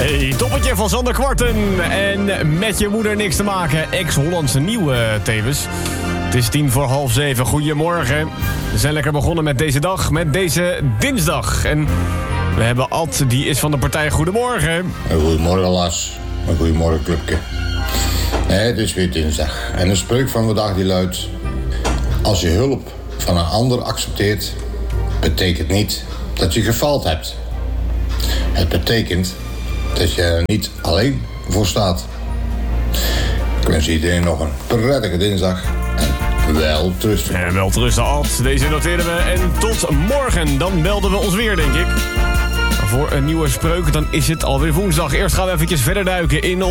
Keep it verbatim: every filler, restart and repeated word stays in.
Hey, toppetje van Sander Kwarten. En met je moeder niks te maken. Ex-Hollandse nieuwe tevens. Het is tien voor half zeven. Goedemorgen. We zijn lekker begonnen met deze dag, met deze dinsdag. En we hebben Ad, die is van de partij Goedemorgen. Goedemorgen Lars. Goedemorgen clubje. Het is weer dinsdag. En de spreuk van vandaag die luidt: als je hulp van een ander accepteert, betekent niet dat je gefaald hebt. Het betekent dat je er niet alleen voor staat. Ik wens iedereen nog een prettige dinsdag en wel trusten. En wel trusten, Ad. Deze noteren we. En tot morgen. Dan belden we ons weer, denk ik. Voor een nieuwe spreuk, dan is het alweer woensdag. Eerst gaan we eventjes verder duiken in